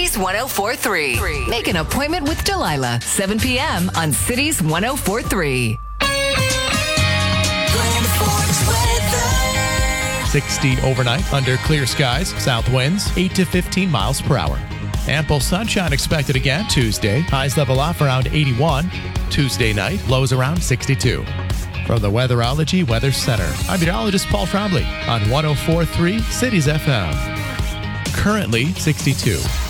Cities 104.3. Make an appointment with Delilah, 7 p.m. on Cities 104.3. 60 overnight under clear skies. South winds 8 to 15 miles per hour. Ample sunshine expected again Tuesday. Highs level off around 81. Tuesday night, lows around 62. From the Weatherology Weather Center, I'm meteorologist Paul Trombley on 104.3 Cities FM. Currently 62.